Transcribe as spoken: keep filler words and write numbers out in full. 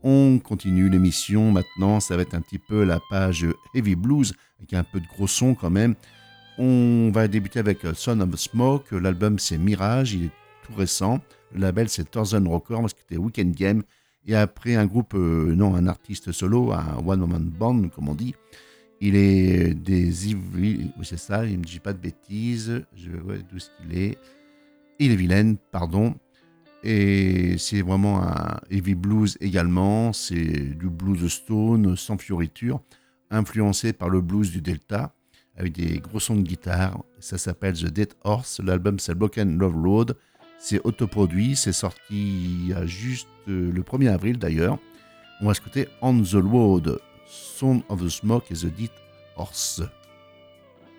On continue l'émission maintenant, ça va être un petit peu la page Heavy Blues, avec un peu de gros son quand même. On va débuter avec Son of Smoke, l'album c'est Mirage, il est tout récent. Le label c'est Thousand Records, c'était Weekend Game. Et après un groupe, euh, non, un artiste solo, un one-woman band comme on dit. Il est des Evil, oui c'est ça, il ne me dit pas de bêtises, je vois d'où est-ce qu'il est. Il est vilaine, pardon. Et c'est vraiment un heavy blues également, c'est du blues stone sans fioriture, influencé par le blues du Delta, avec des gros sons de guitare. Ça s'appelle The Dead Horse, l'album c'est Broken Love Road, c'est autoproduit, c'est sorti il y a juste euh, le premier avril d'ailleurs. On va écouter On the Road, Sound of the Smoke et The Dead Horse.